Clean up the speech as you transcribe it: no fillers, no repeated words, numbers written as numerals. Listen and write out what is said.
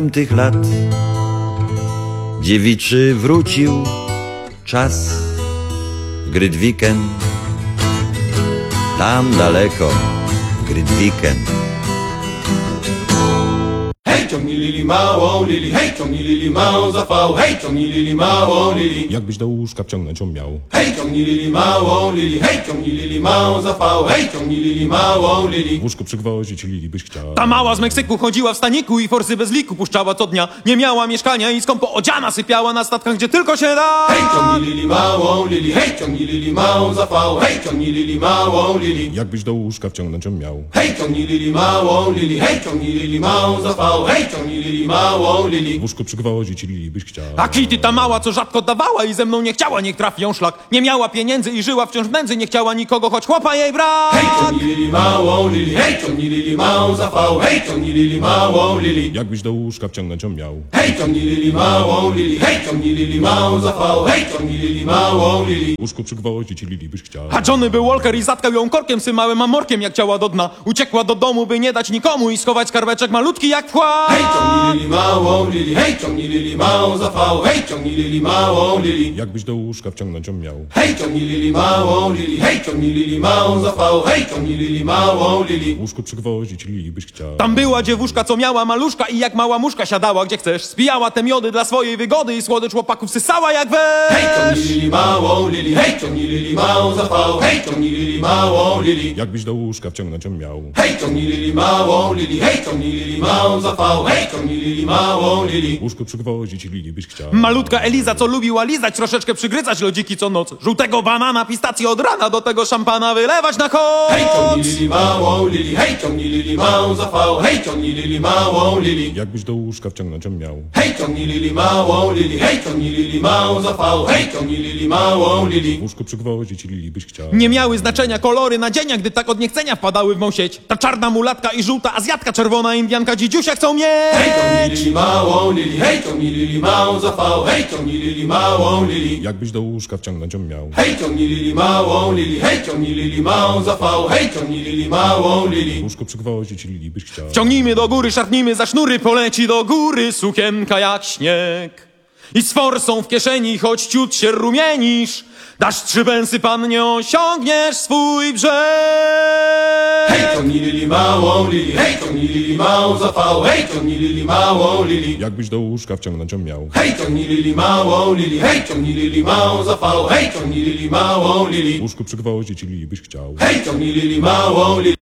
tych lat dziewiczy wrócił czas Grydviken. Tam daleko Grydviken. Hej, ciągnij lili małą lili, hej, ciągnij lili małą zapał, hej, ciągnij lili małą lili. Jakbyś do łóżka wciągnąć ją miał. Hej, ciągnij lili małą lili, hej, ciągnij lili małą zapał, hej, ciągnij lili małą lili. W łóżku przygwoździć lili byś chciał. Ta mała z Meksyku chodziła w staniku i forsy bez liku puszczała co dnia. Nie miała mieszkania i skąpo odziana sypiała na statkach, gdzie tylko się da. Hej, ciągnij lili małą lili, hej, ciągnij lili małą zapał, hej, ciągnij lili małą lili. Jakbyś do łóżka wciągnąć ją miał. Hej, ciągnij lili małą lili, hej, ciągnij lili małą zapał, hej, ciągnij lili małą lili. W łóżku przygwoździć lili byś chciał. A Kitty ta mała, co rzadko dawała i ze mną nie chciała, niech trafi ją szlak. Nie miała pieniędzy i żyła wciąż w nędzy, nie chciała nikogo, choć chłopa jej brak. Hej, ciągnij lili małą lili, hej, ciągnij lili małą zapał, hej, ciągnij lili małą lili. Jakbyś do łóżka wciągnąć ją miał. Hej, ciągnij lili małą lili, hej, ciągnij lili małą zapał, hej, ciągnij lili małą lili. W łóżku przygwoździć lili byś chciał. A Johnny był Walker i zatkał ją korkiem z małym amorkiem, jak ciała do dna. Uciekła do domu, by nie dać nikomu i schować skarbeczek malutki jak wkład. Hej, ciągnij lili małą lili, hej, ciągnij lili małą zapał, hej, ciągnij lili małą lili. Jakbyś do łóżka wciągnąć ją miał. Hej, ciągnij lili małą lili, hej, ciągnij lili małą zapał, hej, ciągnij lili małą lili. W łóżku przygwoździć lili byś chciał. Tam była dziewuszka, co miała maluszka i jak mała muszka siadała gdzie chcesz. Spijała te miody dla swojej wygody i słodycz chłopaków sysała jak Hej, ciągnij wesz. lili małą lili, hej, ciągnij lili małą zapał, hej, ciągnij lili małą lili. Jakbyś do łóżka wciągnąć ją miał. Hej, ciągnij lili małą lili, hej, ciągnij lili małą zapał, hej, ciągnij lili małą lili. W łóżku przygwoździć lili byś chciał. Malutka Eliza, co lubiła lizać, troszeczkę przygryzać lodziki co noc. Żółtego banana, pistację od rana, do tego szampana wylewać na koc. Hej, ciągnij lili małą lili, hej, ciągnij lili małą zapał, hej, ciągnij lili małą lili. Jakbyś do łóżka wciągnąć ją miał. Hej, ciągnij lili małą lili, hej, ciągnij lili małą zapał, hej, ciągnij lili małą lili. W łóżku przygwoździć lili byś chciał. Nie miały znaczenia kolory nadzienia, gdy tak od niechcenia wpadały w mą sieć. Ta czarna mulatka i żółta Azjatka, czerwona Indianka, dzidziusia chcą Hej, ciągnij mieć. lili małą lili, hej, ciągnij lili małą zapał, hej, ciągnij lili małą lili. Jakbyś do łóżka wciągnąć ją miał. Hej, ciągnij lili małą lili, hej, ciągnij lili małą zapał, hej, ciągnij lili małą W lili. łóżku przygwoździć lili byś chciał. Ciągnijmy do góry, szarpnijmy za sznury, poleci do góry sukienka jak śnieg. I z forsą w kieszeni, choć ciut się rumienisz, dasz 3 pensy, pan, nie osiągniesz swój brzeg. Hej, ciągnij lili małą lili, hej, ciągnij lili małą zapał, hej, ciągnij lili małą lili. Jakbyś do łóżka wciągnąć ją miał. Hej, ciągnij lili małą lili, hej, ciągnij lili małą zapał, hej, ciągnij lili małą W lili. łóżku przygwoździć lili byś chciał. Hej, ciągnij lili małą lili.